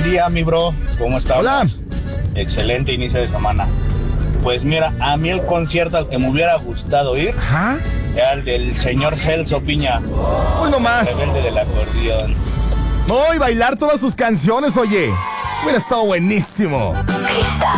día, mi bro. ¿Cómo estás? Hola. Excelente inicio de semana. Pues mira, a mí el concierto al que me hubiera gustado ir Ajá. era el del señor Celso Piña, Hoy nomás. rebelde del acordeón. No, y bailar todas sus canciones, oye. Hubiera estado buenísimo. Esta